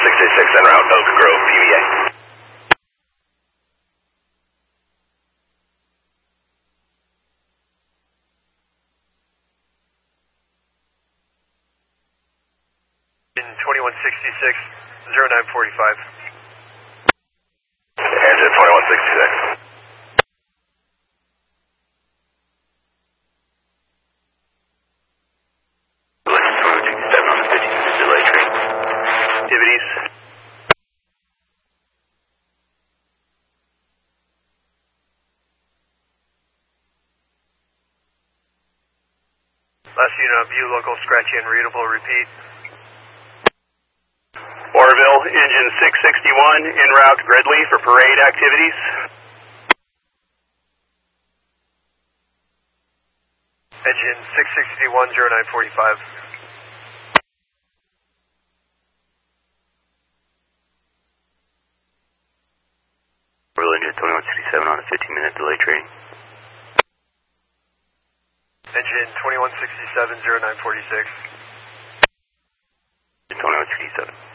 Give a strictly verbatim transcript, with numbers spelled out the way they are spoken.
sixty-six en route, Oak Grove, P B A. twenty-one sixty-six, zero nine forty-five. Engine twenty-one sixty-six. Activities. Last unit on view, local scratchy and readable, repeat. Orville, engine six sixty-one, en route Gridley for parade activities. Engine six sixty-one, zero nine forty-five. Orville, engine twenty-one sixty-seven on a fifteen minute delay train. Engine twenty-one sixty-seven, zero nine forty-six. twenty-one sixty-seven.